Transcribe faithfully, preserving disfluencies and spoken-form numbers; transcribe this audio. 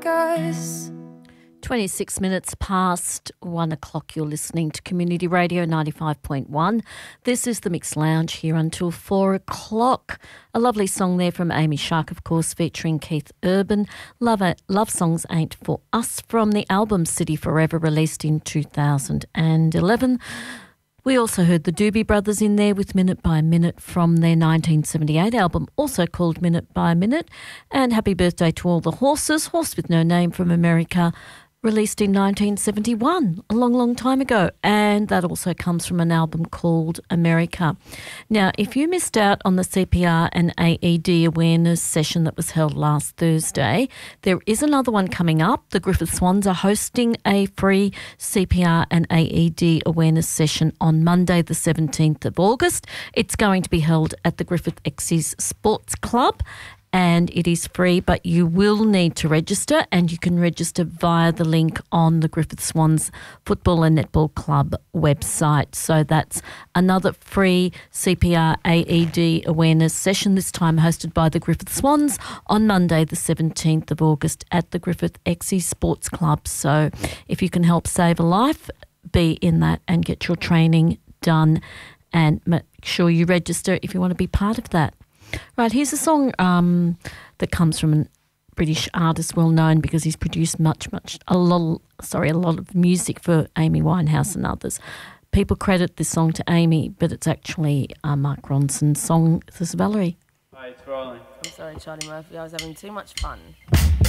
goes. twenty-six minutes past one o'clock, you're listening to Community Radio ninety-five point one. This is the Mixed Lounge here until four o'clock. A lovely song there from Amy Shark, of course, featuring Keith Urban. Love It, Love Songs Ain't For Us from the album City Forever, released in two thousand eleven. We also heard the Doobie Brothers in there with Minute by Minute from their nineteen seventy-eight album, also called Minute by Minute. And Happy Birthday to All the Horses, Horse with No Name from America, released in nineteen seventy-one, a long, long time ago. And that also comes from an album called America. Now, if you missed out on the C P R and A E D awareness session that was held last Thursday, there is another one coming up. The Griffith Swans are hosting a free C P R and A E D awareness session on Monday, the seventeenth of August. It's going to be held at the Griffith Exes Sports Club, and it is free, but you will need to register, and you can register via the link on the Griffith Swans Football and Netball Club website. So that's another free C P R A E D awareness session, this time hosted by the Griffith Swans on Monday the seventeenth of August at the Griffith Exes Sports Club. So if you can help save a life, be in that and get your training done, and make sure you register if you want to be part of that. Right, here's a song um, that comes from a British artist, well known because he's produced much, much, a lot, sorry, a lot of music for Amy Winehouse and others. People credit this song to Amy, but it's actually uh, Mark Ronson's song. This is Valerie. Hi, it's Riley. I'm sorry, Charlie Murphy. I was having too much fun.